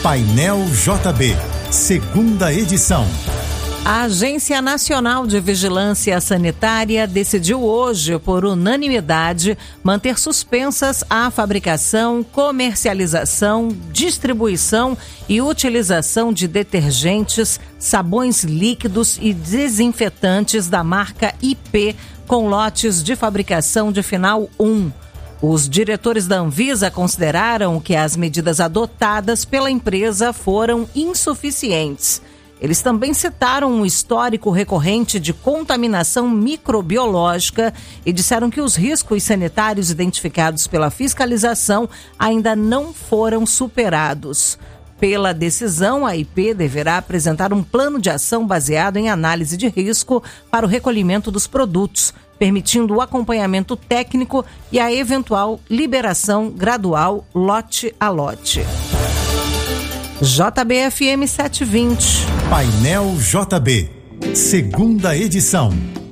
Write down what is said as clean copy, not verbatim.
Painel JB, segunda edição. A Agência Nacional de Vigilância Sanitária decidiu hoje, por unanimidade, manter suspensas a fabricação, comercialização, distribuição e utilização de detergentes, sabões líquidos e desinfetantes da marca IP com lotes de fabricação de final 1. Os diretores da Anvisa consideraram que as medidas adotadas pela empresa foram insuficientes. Eles também citaram um histórico recorrente de contaminação microbiológica e disseram que os riscos sanitários identificados pela fiscalização ainda não foram superados. Pela decisão, a IP deverá apresentar um plano de ação baseado em análise de risco para o recolhimento dos produtos, permitindo o acompanhamento técnico e a eventual liberação gradual lote a lote. JBFM 720. Painel JB, segunda edição.